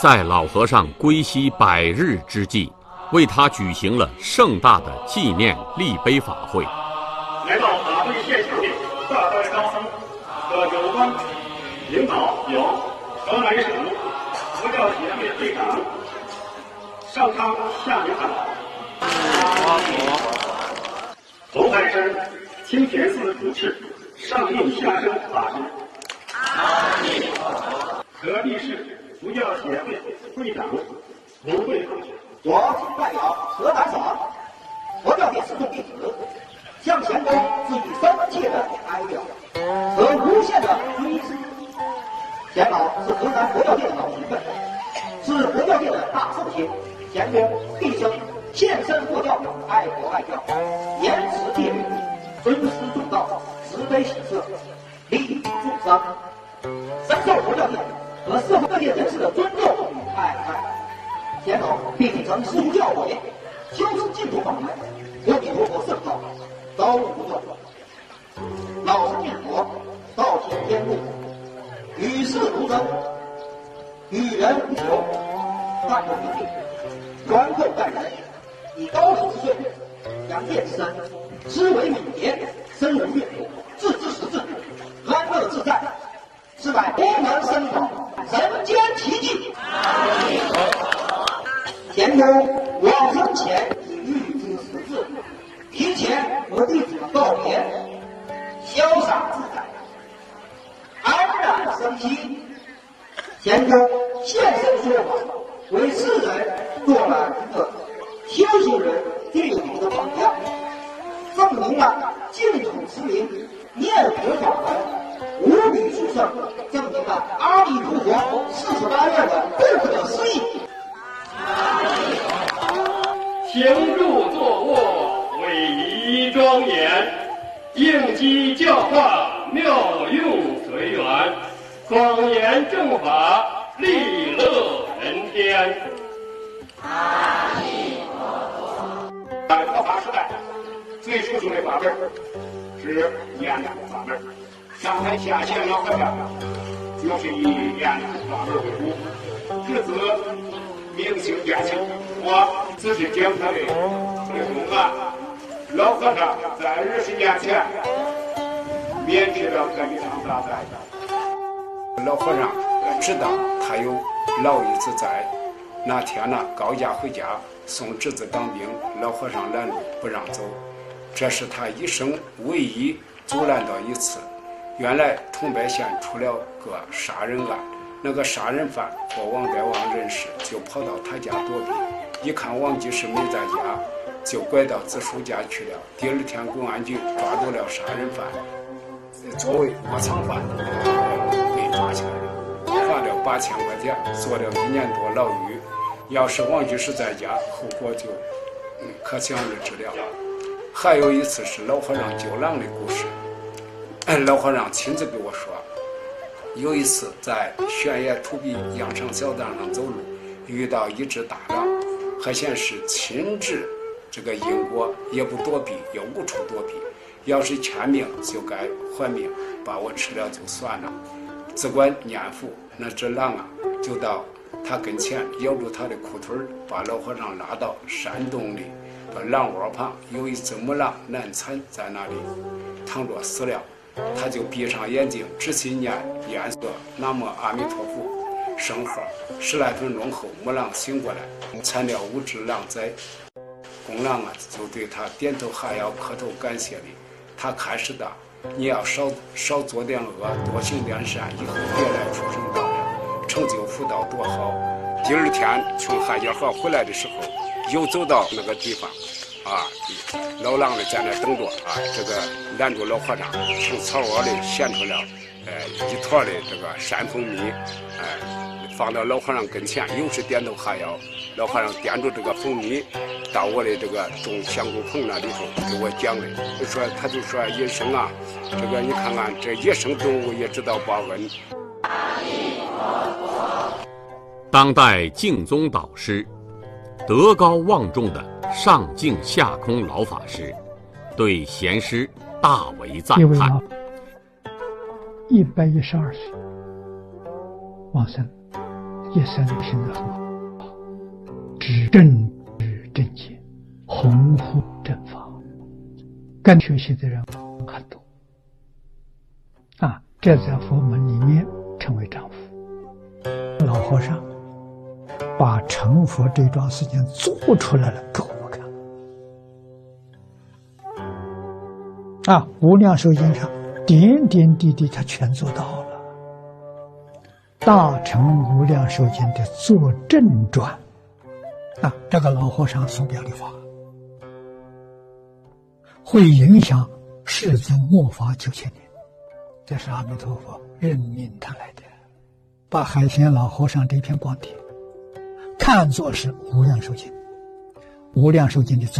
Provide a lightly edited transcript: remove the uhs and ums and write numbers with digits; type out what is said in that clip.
在老和尚归西100日之际，为他举行了盛大的纪念立碑法会。 来到法会现场的大代高僧和有关领导有河南省佛教协会会长上苍下明堂，头牌生清田寺主持上应下生法师，河地市佛教协会会长刘贵同学。 我代表河南省佛教界四众弟子，向贤公致以深切的哀悼和无限的追思。贤老是河南佛教界的老前辈，是佛教界的大圣贤。贤公毕生献身佛教，爱国爱教，严持戒律，尊师重道，慈悲喜舍，利益众生，深受佛教界和社会各界人士的尊重与爱戴。贤老并秉承师父教诲，修持净土法门，阿弥陀佛圣道，朝不断，老生念佛，道行天路，与世无争，与人无求，淡泊名利，宽厚待人，以高人之岁，扬见之身，思维敏捷，深入阅读，置之实质，安乐自在，是乃功能深广，人间奇迹。贤公往生前已预知时至，提前和弟子们告别，潇洒自在，安然生息。贤公现身说法，为世人做了一个修行人最好的榜样，证明了净土持名、念佛法门无比殊胜，证明了阿弥陀佛48愿的不可思议。 行住坐卧，威仪庄严，应机教化，妙用随缘，广言正法，利乐人天。阿弥陀佛。在佛法时代，最殊胜的法门是念佛法门。上台下线老和尚就是以念佛法门为主，至此明心见性。我只是讲他的内容啊。老和尚在20年前免去了这一场大灾。 老和尚知道他有老一子在，那天呢高家回家送侄子当兵，老和尚拦路不让走，这是他一生唯一阻拦到一次。原来桐柏县出了个杀人案，那个杀人犯和王德旺认识，就跑到他家躲避，一看王居士没在家，就拐到子叔家去了。第二天公安局抓住了杀人犯，作为窝藏犯被抓起来了，罚了8000块钱，坐了1年多牢狱。要是王居士在家，后果就可想而知了。还有一次是老和尚救狼的故事，老和尚亲自给我说，有一次在悬崖土壁羊肠小道上走路，遇到一只大狼，还显示亲治这个因果，也不躲避，也无处躲避，要是欠命就该还命，把我吃了就算了。只管念佛，那只狼啊就到他跟前，咬住他的裤腿，把老和尚拉到山洞里，把狼窝旁有一只母狼难产在那里躺着死了。他就闭上眼睛，仔细念念诵南无阿弥陀佛圣号，10来分钟后，母狼醒过来，产了5只狼崽。公狼啊就对他点头哈腰，磕头感谢礼。他开始的，你要少做点恶，多行点善，以后别来畜生道了，成就福道多好。第二天从汉家河回来的时候，又走到那个地方啊，老狼的在那等着啊，这个拦住老和尚，从草窝里衔出了一坨的这个山蜂蜜，放到老和尚跟前，又是点头哈腰。老和尚掂住这个蜂蜜，到我的这个种香菇棚那里头给我讲的，他就说野生啊，这个你看看这野生动物也知道报恩。 当代净宗导师，德高望重的上净下空老法师，对贤师大为赞叹。 112岁往生， 一生平安，知正知正见，弘护正法，跟学习的人很多啊，这在佛门里面称为丈夫。老和尚把成佛这桩事情做出来了给我们看啊，无量寿经上点点滴滴他全做到了。大乘无量寿经的作证传啊，这个老和尚所表的法会影响世尊末法9000年，这是阿弥陀佛任命他来的，把海贤老和尚这篇光碟看作是无量寿经，无量寿经的